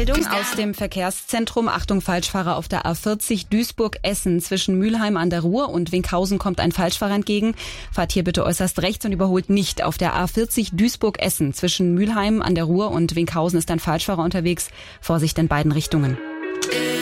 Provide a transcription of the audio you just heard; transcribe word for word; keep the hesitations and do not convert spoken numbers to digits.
Meldung aus dem Verkehrszentrum. Achtung, Falschfahrer auf der A vierzig Duisburg-Essen. Zwischen Mülheim an der Ruhr und Winkhausen kommt ein Falschfahrer entgegen. Fahrt hier bitte äußerst rechts und überholt nicht. Auf der A vierzig Duisburg-Essen. Zwischen Mülheim an der Ruhr und Winkhausen ist ein Falschfahrer unterwegs. Vorsicht in beiden Richtungen.